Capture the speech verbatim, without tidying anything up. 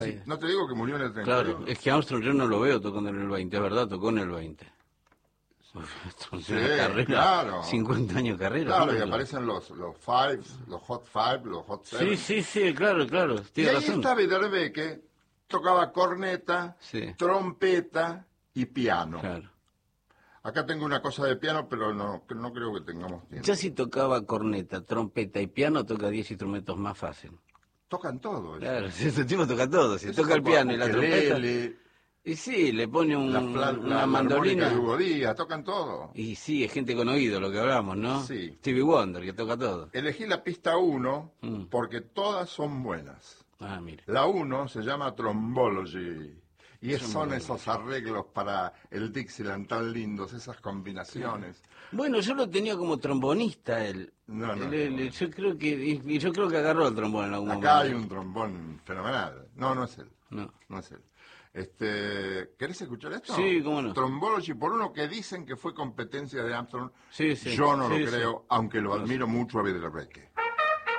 Sí, no te digo que murió en el treinta y uno. Claro, es que Armstrong yo no lo veo tocando en el veinte, es verdad, tocó en el veinte. Uf, Sí, una carrera, claro. cincuenta años de carrera. Claro, y claro. aparecen los, los fives, los hot five, los hot seven. Sí, sí, sí, claro, claro, Y tiene ahí razón. está Beiderbecke, tocaba corneta, Sí. trompeta y piano. Claro. Acá tengo una cosa de piano, pero no, no creo que tengamos tiempo. Ya si tocaba corneta, trompeta y piano, toca diez instrumentos más fácil. Tocan todo. Claro, si ese tipo toca todo. Si Ese toca el piano y la trompeta... ukelele, Y sí, le pone un, la, fla- una la, la mandolina. armónica de Hugo Díaz, tocan todo. Y sí, es gente con oído lo que hablamos, ¿no? Sí. Stevie Wonder, que toca todo. Elegí la pista uno Mm. porque todas son buenas. Ah, mire. La uno se llama Trombology. Y es- son Trombology. esos arreglos para el Dixieland tan lindos, esas combinaciones. Bueno, yo lo tenía como trombonista él. No, no, Él- él- no. yo creo que y, y yo creo que agarró el trombón en algún Acá hay momento. un trombón fenomenal. No, no es él. No. No es él. Este, ¿querés escuchar esto? Sí, cómo no. Trombology, por uno que dicen que fue competencia de Armstrong, Sí, sí. yo no Sí, lo sí. creo, aunque lo No admiro mucho a Beiderbecke.